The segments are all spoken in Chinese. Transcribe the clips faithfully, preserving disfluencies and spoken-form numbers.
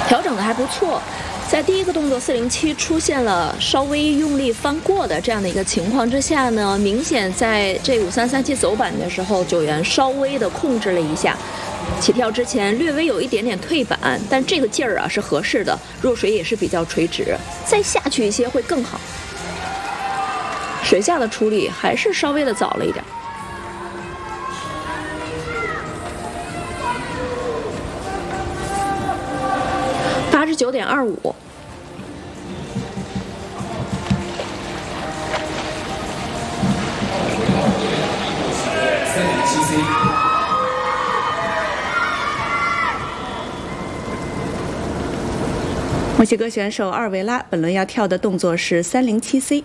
调整的还不错。在第一个动作四零七出现了稍微用力翻过的这样的一个情况之下呢，明显在这五三三七走板的时候，九元稍微的控制了一下，起跳之前略微有一点点退板，但这个劲儿啊是合适的，入水也是比较垂直，再下去一些会更好。水下的处理还是稍微的早了一点。八十九点二五。 三零七 C。 墨西哥选手阿尔维拉本轮要跳的动作是三零七 C。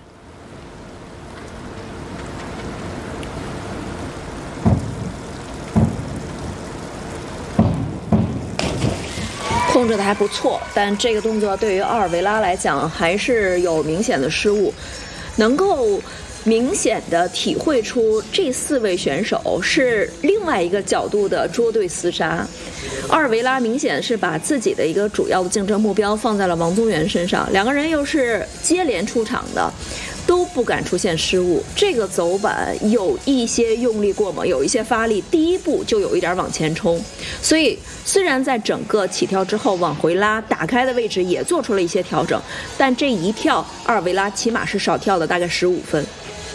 控制的还不错，但这个动作对于奥尔维拉来讲还是有明显的失误，能够明显的体会出这四位选手是另外一个角度的捉对厮杀。奥尔维拉明显是把自己的一个主要的竞争目标放在了王宗源身上，两个人又是接连出场的，都不敢出现失误。这个走板有一些用力过猛，有一些发力，第一步就有一点往前冲，所以虽然在整个起跳之后往回拉打开的位置也做出了一些调整，但这一跳阿尔维拉起码是少跳了大概十五分，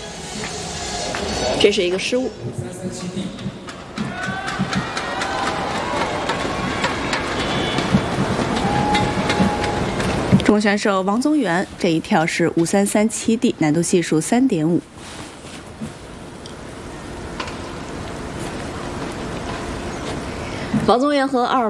这是一个失误。 中国选手王宗源这一跳是五三三七 D， 难度系数三点五。 王宗源和奥尔